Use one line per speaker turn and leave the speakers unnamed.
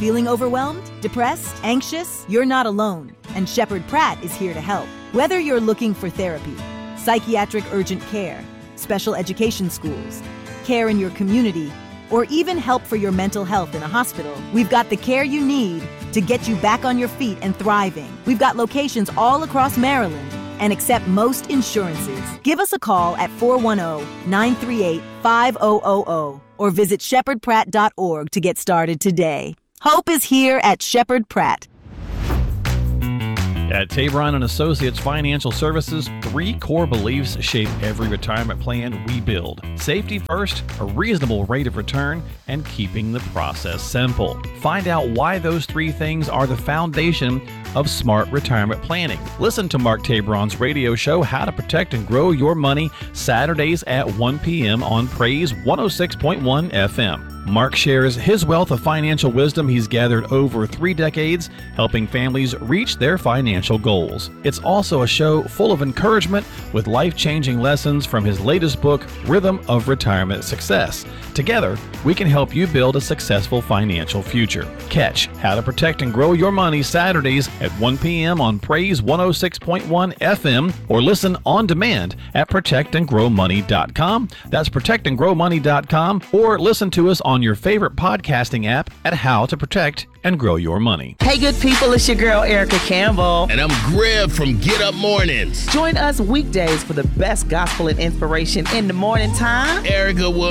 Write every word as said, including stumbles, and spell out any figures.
Feeling overwhelmed, depressed, anxious? You're not alone, and Shepherd Pratt is here to help. Whether you're looking for therapy, psychiatric urgent care, special education schools, care in your community, or even help for your mental health in a hospital, we've got the care you need to get you back on your feet and thriving. We've got locations all across Maryland and accept most insurances. Give us a call at four one zero, nine three eight, five zero zero zero or visit shepherd pratt dot org to get started today. Hope is here at Shepherd Pratt.
At Tabron and Associates Financial Services, three core beliefs shape every retirement plan we build. Safety first, a reasonable rate of return, and keeping the process simple. Find out why those three things are the foundation of smart retirement planning. Listen to Mark Tabron's radio show, How to Protect and Grow Your Money, Saturdays at one p.m. on Praise one oh six point one F M. Mark shares his wealth of financial wisdom he's gathered over three decades, helping families reach their financial goals. It's also a show full of encouragement with life-changing lessons from his latest book, Rhythm of Retirement Success. Together, we can help you build a successful financial future. Catch How to Protect and Grow Your Money Saturdays at one p.m. on Praise one oh six point one F M or listen on demand at protect and grow money dot com. That's protect and grow money dot com, or listen to us on your favorite podcasting app at How to Protect and Grow Your Money.
Hey, good people, it's your girl, Erica Campbell.
And I'm Greg from Get Up Mornings.
Join us weekdays for the best gospel and inspiration in the morning time.
Erica will